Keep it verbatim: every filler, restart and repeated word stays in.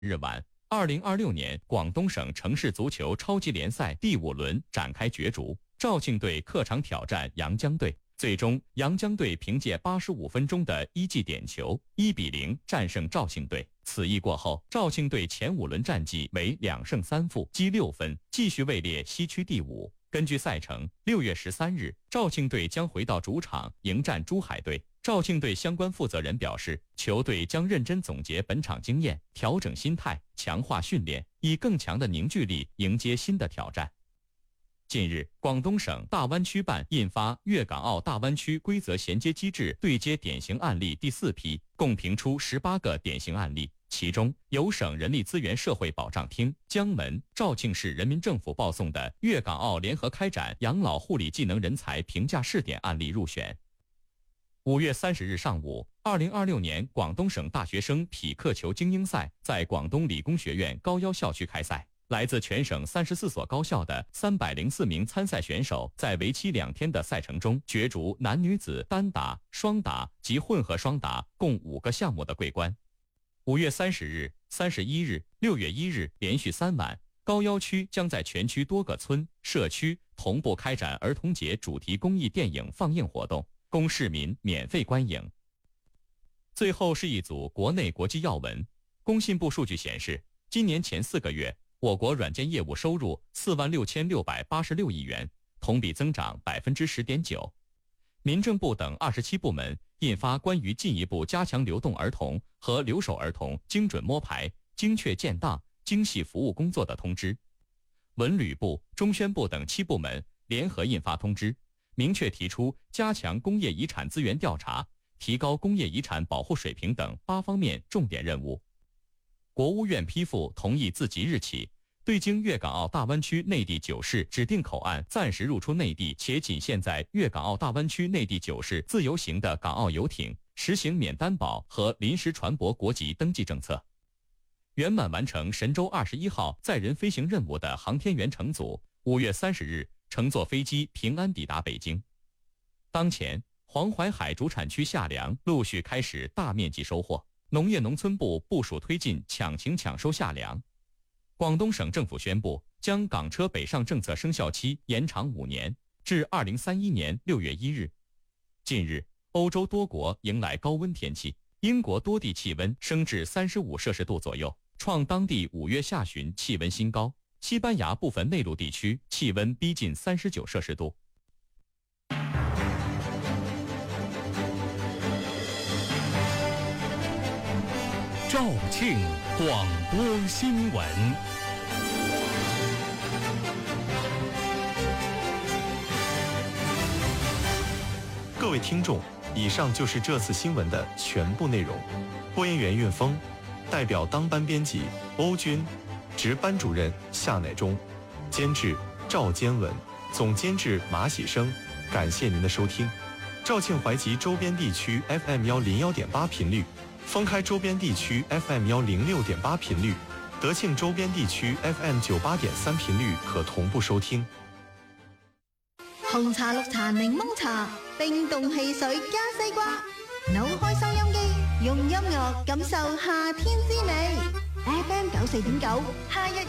日晚，二零二六年广东省城市足球超级联赛第五轮展开角逐，肇庆队客场挑战阳江队。最终，阳江队凭借八十五分钟的一记点球，一比零战胜肇庆队。此役过后，肇庆队前五轮战绩为两胜三负，积六分，继续位列西区第五。根据赛程，六月十三日，肇庆队将回到主场迎战珠海队。肇庆队相关负责人表示，球队将认真总结本场经验，调整心态，强化训练，以更强的凝聚力迎接新的挑战。近日，广东省大湾区办印发《粤港澳大湾区规则衔接机制对接典型案例》第四批，共评出十八个典型案例，其中由省人力资源社会保障厅、江门、肇庆市人民政府报送的粤港澳联合开展养老护理技能人才评价试点案例入选。五月三十日上午，二零二六年广东省大学生匹克球精英赛在广东理工学院高腰校区开赛。来自全省三十四所高校的三百零四名参赛选手，在为期两天的赛程中角逐男女子单打、双打及混合双打共五个项目的桂冠。五月三十日、三十一日、六月一日连续三晚，高腰区将在全区多个村、社区同步开展儿童节主题公益电影放映活动，供市民免费观影。最后是一组国内国际要闻。工信部数据显示，今年前四个月，我国软件业务收入四万六千六百八十六亿元，同比增长百分之十点九。民政部等二十七部门印发关于进一步加强流动儿童和留守儿童精准摸排、精确建档、精细服务工作的通知。文旅部、中宣部等七部门联合印发通知，明确提出加强工业遗产资源调查、提高工业遗产保护水平等八方面重点任务。国务院批复同意自即日起，对经粤港澳大湾区内地九市指定口岸暂时入出内地且仅限在粤港澳大湾区内地九市自由行的港澳游艇，实行免担保和临时船舶国籍登记政策。圆满完成神舟二十一号载人飞行任务的航天员乘组，五月三十日乘坐飞机平安抵达北京。当前，黄淮海主产区夏粮陆续开始大面积收获。农业农村部部署推进抢情抢收夏粮。广东省政府宣布，将港车北上政策生效期延长五年，至二零三一年六月一日。近日，欧洲多国迎来高温天气，英国多地气温升至三十五摄氏度左右，创当地五月下旬气温新高。西班牙部分内陆地区气温逼近三十九摄氏度。 肇庆广播新闻。 各位听众，以上就是这次新闻的全部内容。播音员运峰，代表当班编辑欧军，值班主任夏乃忠，监制赵坚文，总监制马喜生。感谢您的收听。肇庆淮吉周边地区 F M 幺零幺点八频率。封开周边地区 F M 幺零六点八频率，德庆周边地区 F M 九八點三頻率可同步收聽。 紅茶、綠茶、檸檬茶，冰凍汽水加西瓜，扭開收音機，用音樂感受夏天之美。F M 九四點九，夏日